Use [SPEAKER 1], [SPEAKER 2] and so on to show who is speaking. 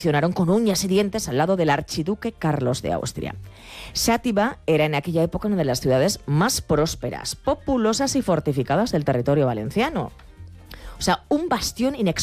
[SPEAKER 1] Funcionaron con uñas y dientes al lado del archiduque Carlos de Austria. Xàtiva era en aquella época una de las ciudades más prósperas, populosas y fortificadas del territorio valenciano. O sea, un bastión inexpugnable